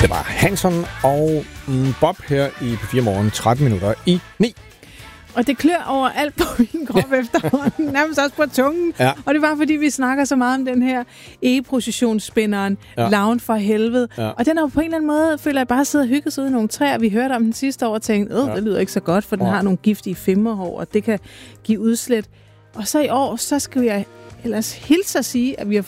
Det var Hanson og Bob her i P4 Morgen, 13 minutter i 9. Og det klør over alt på min krop efterhånden, nærmest også på tungen. Ja. Og det var, fordi vi snakker så meget om den her egeprocessionsspænderen, Lavn for helvede. Ja. Og den har på en eller anden måde, føler jeg, bare siddet og hygget sig ud i nogle træer. Vi hørte om den sidste år og tænkte, det lyder ikke så godt, for den har nogle giftige femmerhår, og det kan give udslæt. Og så i år, så skal jeg ellers hilse at sige, at vi har